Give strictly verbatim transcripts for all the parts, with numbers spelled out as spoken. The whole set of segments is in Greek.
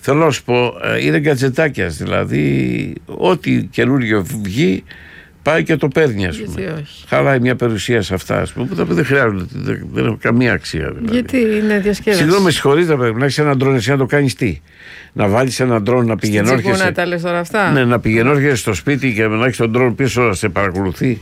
Θέλω να σου πω, είναι γκατζετάκιας, δηλαδή ό,τι καινούργιο βγει πάει και το παίρνει, ας πούμε. Χαλάει μια περιουσία σε αυτά, ας πούμε, που δεν χρειάζονται, δεν, δεν έχουν καμία αξία. Δηλαδή. Γιατί είναι διασκέδαση. Συγγνώμη, με συγχωρείς, να πρέπει να έχεις έναν ντρόν, εσύ να το κάνεις τι. Να βάλεις έναν ντρόν να πηγαίνεις. Να τα λες τώρα αυτά. Ναι, να πηγαίνεις στο σπίτι και να έχεις τον ντρόν πίσω να σε παρακολουθεί.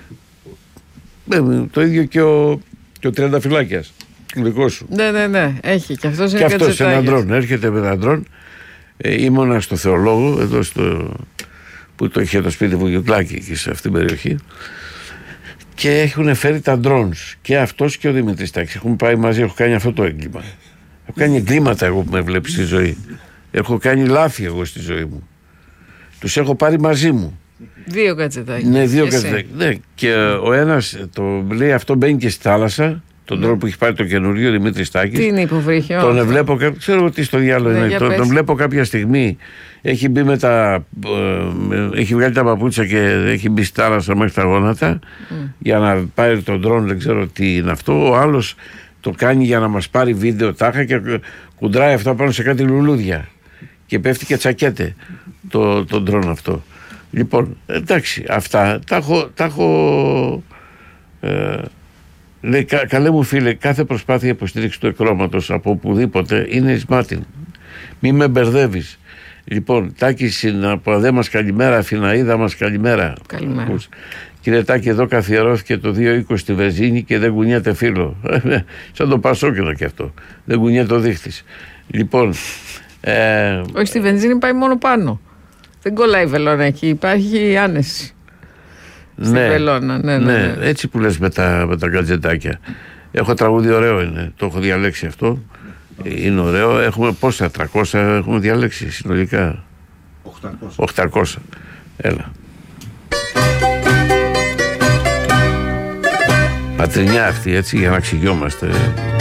Το ίδιο και ο, και ο τριανταφυλάκιας. Δικό σου. Ναι, ναι, ναι. Έχει και αυτός είναι και αυτός έναν ντρόν. Έρχεται με έναν ντρόν. Ε, ήμουνα στο Θεολόγο, εδώ στο. Που το είχε το σπίτι μου Γιουκλάκη εκεί σε αυτήν την περιοχή. Και έχουν φέρει τα drones. Και αυτός και ο Δημήτρης Τάκης. Έχουμε πάει μαζί, έχω κάνει αυτό το έγκλημα. Έχω κάνει εγκλήματα εγώ που με βλέπεις στη ζωή. Έχω κάνει λάθη εγώ στη ζωή μου. Τους έχω πάρει μαζί μου. Δύο κατσετάκια. Ναι, δύο κατσετάκια. Ναι. Και ο ένας το λέει αυτό μπαίνει και στη θάλασσα. Τον τρόπο που έχει πάρει το καινούριο Δημήτρη Τάκης. Τι είναι υποβρύχιο. Τον βλέπω, ξέρω τι στο διάλογο ναι, είναι. Τον, τον βλέπω κάποια στιγμή. Έχει μπει με τα. Ε, έχει βγάλει τα παπούτσα και έχει μπει στη θάλασσα μέχρι τα γόνατα. Mm. Για να πάρει τον ντρόν, δεν ξέρω τι είναι αυτό. Ο άλλος το κάνει για να μας πάρει βίντεο τάχα και κουντράει αυτά πάνω σε κάτι λουλούδια. Και πέφτει και τσακέται το, το ντρόν αυτό. Λοιπόν, εντάξει, αυτά τα έχω. Τα έχω ε, λέει, κα, καλέ μου φίλε, κάθε προσπάθεια υποστήριξη του εκρώματος από οπουδήποτε είναι εις μάτιν. Μη με μπερδεύεις. Λοιπόν, Τάκη από αδέ μας καλημέρα, Αθηναίδα μας καλημέρα. Καλημέρα. Κύριε Τάκη, εδώ καθιερώθηκε το δύο είκοσι στη βενζίνη και δεν κουνιέται φίλο. Σαν το Πασόκινο και αυτό. Δεν κουνιέται ο δείχτης. Λοιπόν. Ε, Όχι, στη βενζίνη πάει μόνο πάνω. Δεν κολλάει η βελόνα εκεί, υπάρχει άνεση. Στη ναι, βελόνα, ναι, ναι, ναι. ναι, έτσι που λες με τα, με τα γκατζετάκια. Έχω τραγούδι ωραίο είναι, το έχω διαλέξει αυτό. Είναι ωραίο, έχουμε πόσα, τριακόσια έχουμε διαλέξει συνολικά. οκτακόσια. οκτακόσια. Έλα. Πατρινιά αυτή, έτσι, για να ξυγιόμαστε.